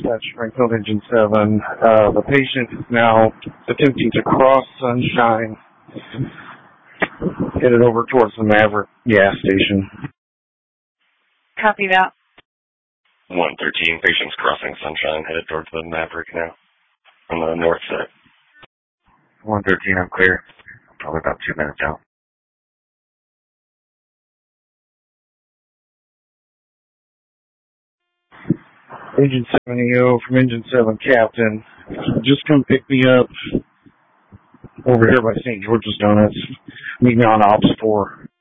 dispatch Springfield Engine 7. The patient is now attempting to cross Sunshine, headed over towards the Maverick gas station. Copy that. 113, patient's crossing Sunshine, headed towards the Maverick now, on the north side. 113, I'm clear. Probably about 2 minutes out. Engine 7 EO from Engine 7 Captain. Just come pick me up over here by St. George's Donuts. Meet me on Ops 4.